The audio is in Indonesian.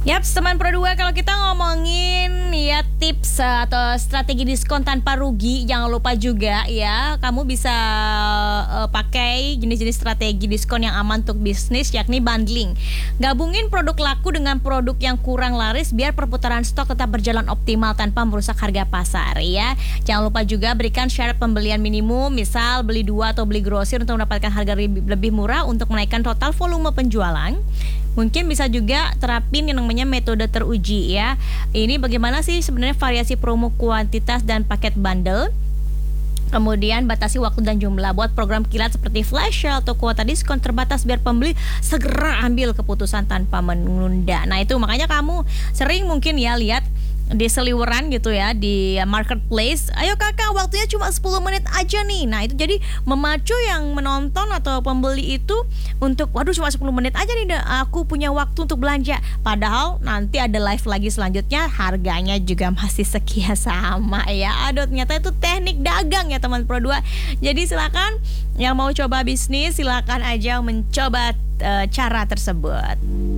Yap, teman Pro 2, kalau kita ngomongin ya tips atau strategi diskon tanpa rugi, jangan lupa juga ya kamu bisa pakai jenis-jenis strategi diskon yang aman untuk bisnis, yakni bundling. Gabungin produk laku dengan produk yang kurang laris biar perputaran stok tetap berjalan optimal tanpa merusak harga pasar ya. Jangan lupa juga berikan syarat pembelian minimum, misal beli 2 atau beli grosir untuk mendapatkan harga lebih murah untuk menaikkan total volume penjualan. Mungkin bisa juga terapin yang namanya metode teruji ya. Ini bagaimana sih sebenarnya variasi promo kuantitas dan paket bundle. Kemudian batasi waktu dan jumlah. Buat program kilat seperti flash sale atau kuota diskon terbatas biar pembeli segera ambil keputusan tanpa menunda. Nah itu makanya kamu sering mungkin ya lihat di seliweran gitu ya di marketplace, ayo kakak waktunya cuma 10 menit aja nih. Nah itu jadi memacu yang menonton atau pembeli itu untuk waduh cuma 10 menit aja nih aku punya waktu untuk belanja. Padahal nanti ada live lagi selanjutnya, harganya juga masih sekian sama ya. Aduh ternyata itu teknik dagang ya teman Pro 2. Jadi silakan yang mau coba bisnis silakan aja mencoba cara tersebut.